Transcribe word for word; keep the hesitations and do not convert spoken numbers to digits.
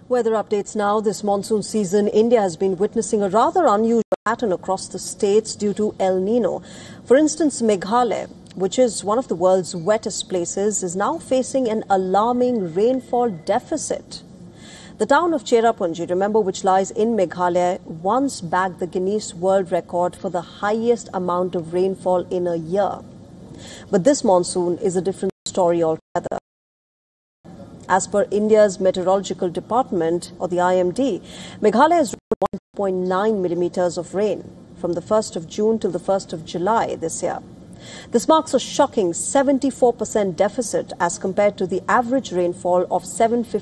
Weather updates now. This monsoon season, India has been witnessing a rather unusual pattern across the states due to El Nino. For instance, Meghalaya, which is one of the world's wettest places, is now facing an alarming rainfall deficit. The town of Cherrapunji, remember, which lies in Meghalaya, once bagged the Guinness World Record for the highest amount of rainfall in a year. But this monsoon is a different story altogether. As per India's Meteorological Department, or the I M D, Meghalaya has recorded one point nine millimeters of rain from the first of June till the first of July this year. This marks a shocking seventy-four percent deficit as compared to the average rainfall of seven hundred fifty